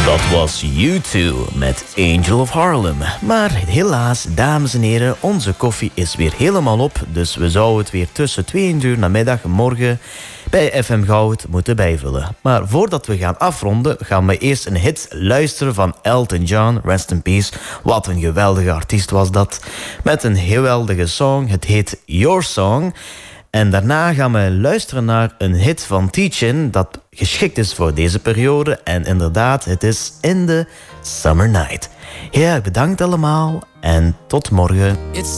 Dat was U2 met Angel of Harlem. Maar helaas, dames en heren, onze koffie is weer helemaal op. Dus we zouden het weer tussen 2 uur namiddag morgen bij FM Goud moeten bijvullen. Maar voordat we gaan afronden, gaan we eerst een hit luisteren van Elton John, Rest in Peace. Wat een geweldige artiest was dat. Met een geweldige song, het heet Your Song. En daarna gaan we luisteren naar een hit van Teachin dat geschikt is voor deze periode. En inderdaad, het is In the Summer Night. Ja, bedankt allemaal en tot morgen.